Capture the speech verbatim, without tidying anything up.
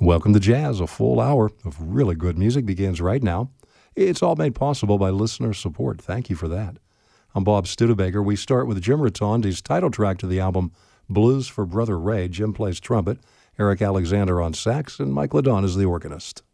Welcome to Jazz. A full hour of really good music begins right now. It's all made possible by listener support. Thank you for that. I'm Bob Studebaker. We start with Jim Rotondi's title track to the album, Blues for Brother Ray. Jim plays trumpet, Eric Alexander on sax, and Mike Ladon is the organist.